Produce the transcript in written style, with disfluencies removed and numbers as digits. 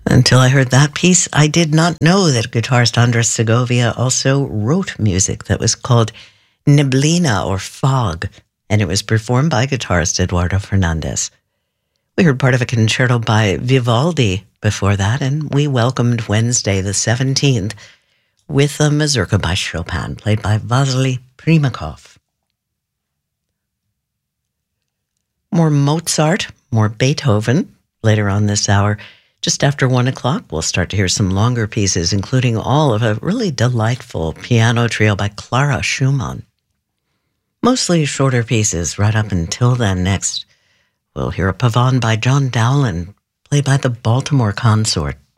Until I heard that piece, I did not know that guitarist Andres Segovia also wrote music that was called Neblina or Fog, and it was performed by guitarist Eduardo Fernandez. We heard part of a concerto by Vivaldi before that, and we welcomed Wednesday the 17th with a mazurka by Chopin, played by Vasily Primakov. More Mozart, more Beethoven later on this hour. Just after 1 o'clock, we'll start to hear some longer pieces, including all of a really delightful piano trio by Clara Schumann. Mostly shorter pieces right up until then. Next, we'll hear a pavane by John Dowland, played by the Baltimore Consort.